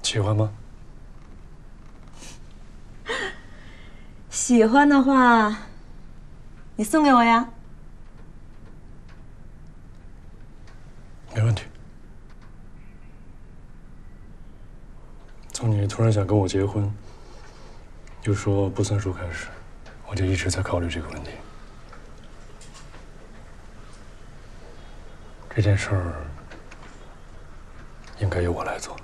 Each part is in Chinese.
喜欢吗？ 喜欢的话，你送给我呀。 没问题。从你突然想跟我结婚，又说不算数开始，我就一直在考虑这个问题。这件事儿应该由我来做，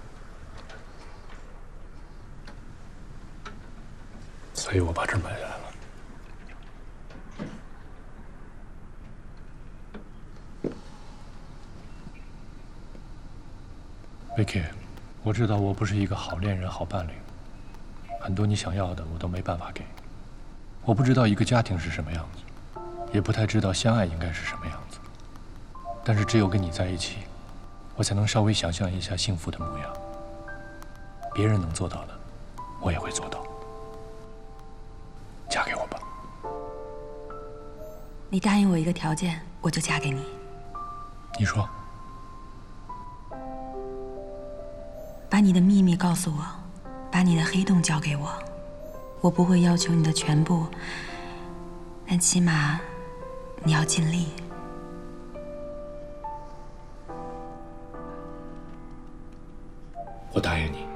所以我把这儿买下来了。Vicky， 我知道我不是一个好恋人、好伴侣，很多你想要的我都没办法给。我不知道一个家庭是什么样子，也不太知道相爱应该是什么样子。但是只有跟你在一起，我才能稍微想象一下幸福的模样。别人能做到的，我也会做到。嫁给我吧。 你答应我一个条件，我就嫁给你。 你说。 把你的秘密告诉我，把你的黑洞交给我。我不会要求你的全部，但起码你要尽力。 我答应你。